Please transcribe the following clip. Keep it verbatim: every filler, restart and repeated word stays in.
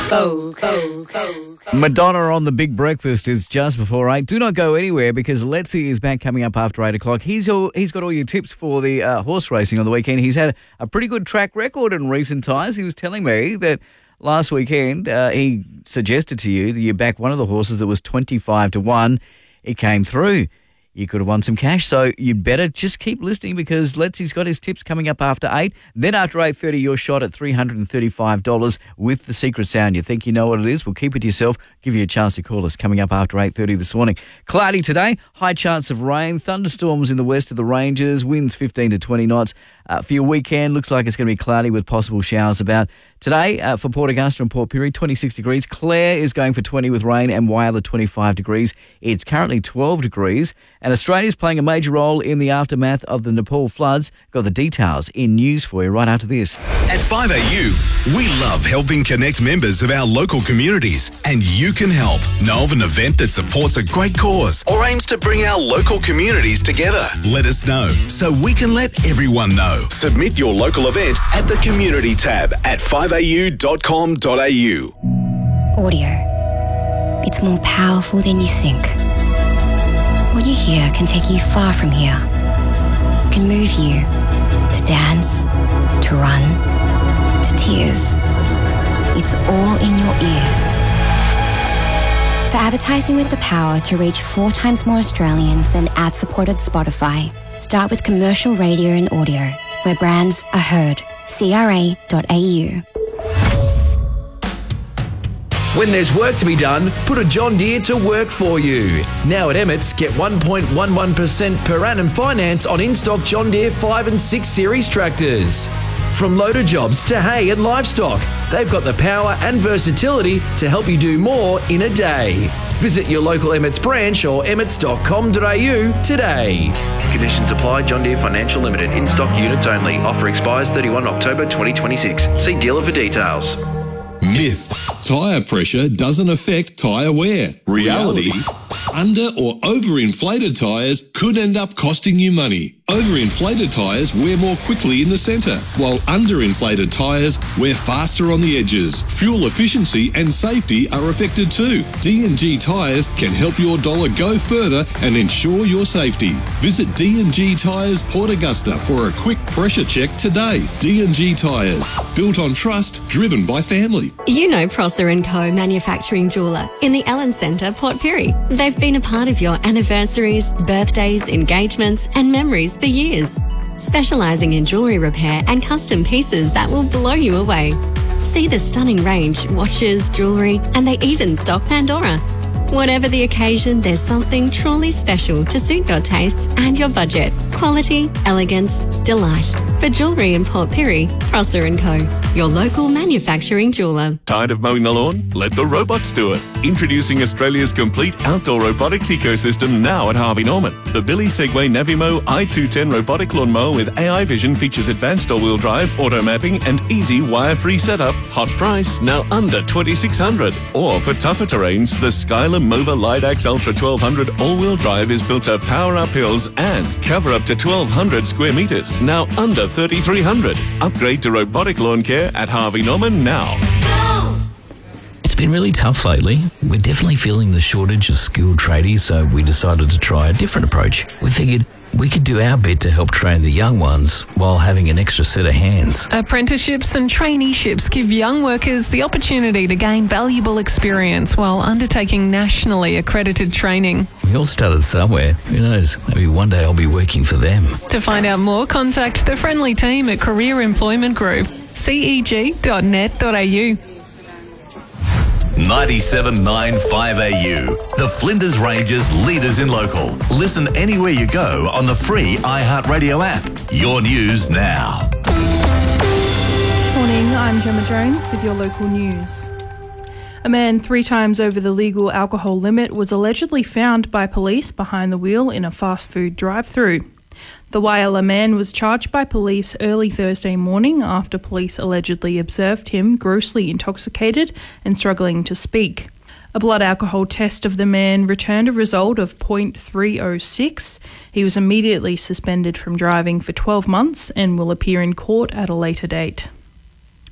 Go, go, go, go. Madonna on The Big Breakfast is just before eight. Do not go anywhere because Letzi is back coming up after eight o'clock. He's all, he's got all your tips for the uh, horse racing on the weekend. He's had a pretty good track record in recent times. He was telling me that last weekend uh, he suggested to you that you back one of the horses that was twenty-five to one. It came through. You could have won some cash, so you better just keep listening because Letzi's got his tips coming up after eight. Then after eight thirty, your shot at three hundred thirty-five dollars with the secret sound. You think you know what it is? Well, keep it to yourself. Give you a chance to call us coming up after eight thirty this morning. Cloudy today, high chance of rain, thunderstorms in the west of the ranges, winds fifteen to twenty knots. Uh, for your weekend, looks like it's going to be cloudy with possible showers about. Today, uh, for Port Augusta and Port Pirie, twenty-six degrees. Clare is going for twenty with rain and Whyalla twenty-five degrees. It's currently twelve degrees. And Australia's playing a major role in the aftermath of the Nepal floods. Got the details in news for you right after this. At five A U, we love helping connect members of our local communities, and you can help. Know of an event that supports a great cause or aims to bring our local communities together? Let us know so we can let everyone know. Submit your local event at the Community tab at five a u dot com dot a u. Audio. It's more powerful than you think. What you hear can take you far from here. It can move you to dance, to run, to tears. It's all in your ears. For advertising with the power to reach four times more Australians than ad-supported Spotify, start with commercial radio and audio, where brands are heard. C R A dot A U. When there's work to be done, put a John Deere to work for you. Now at Emmett's, get one point one one percent per annum finance on in-stock John Deere five and six series tractors. From loader jobs to hay and livestock, they've got the power and versatility to help you do more in a day. Visit your local Emmett's branch or emmets dot com dot a u today. Conditions apply. John Deere Financial Limited. In-stock units only. Offer expires thirty-first of October twenty twenty-six. See dealer for details. Myth. Tyre pressure doesn't affect tyre wear. Reality. Under or overinflated tyres could end up costing you money. Overinflated tyres wear more quickly in the centre, while underinflated tyres wear faster on the edges. Fuel efficiency and safety are affected too. D and G Tyres can help your dollar go further and ensure your safety. Visit D and G Tyres Port Augusta for a quick pressure check today. D and G Tyres, built on trust, driven by family. You know Prosser and Co Manufacturing Jeweller in the Ellen Centre, Port Pirie. They've been a part of your anniversaries, birthdays, engagements and memories for years, specialising in jewellery repair and custom pieces that will blow you away. See the stunning range, watches, jewellery, and they even stock Pandora. Whatever the occasion, there's something truly special to suit your tastes and your budget. Quality, elegance, delight. For jewellery in Port Pirie, Prosser and Co, your local manufacturing jeweller. Tired of mowing the lawn? Let the robots do it. Introducing Australia's complete outdoor robotics ecosystem now at Harvey Norman. The Billy Segway Navimo i two ten robotic lawnmower with A I vision features advanced all-wheel drive, auto mapping and easy wire-free setup. Hot price, now under twenty-six hundred dollars. Or for tougher terrains, the Skyler Mova Lidax Ultra twelve hundred all-wheel drive is built to power up hills and cover up to twelve hundred square metres, now under thirty-three hundred dollars. Upgrade to robotic lawn care at Harvey Norman now. It's been really tough lately. We're definitely feeling the shortage of skilled tradies, so we decided to try a different approach. We figured we could do our bit to help train the young ones while having an extra set of hands. Apprenticeships and traineeships give young workers the opportunity to gain valuable experience while undertaking nationally accredited training. We all started somewhere. Who knows? Maybe one day I'll be working for them. To find out more, contact the friendly team at Career Employment Group, c e g dot net dot a u. ninety-seven point nine five A U, the Flinders Ranges leaders in local. Listen anywhere you go on the free iHeartRadio app. Your news now. Morning, I'm Gemma Jones with your local news. A man three times over the legal alcohol limit was allegedly found by police behind the wheel in a fast food drive-through. The Whyalla man was charged by police early Thursday morning after police allegedly observed him grossly intoxicated and struggling to speak. A blood alcohol test of the man returned a result of zero point three oh six. He was immediately suspended from driving for twelve months and will appear in court at a later date.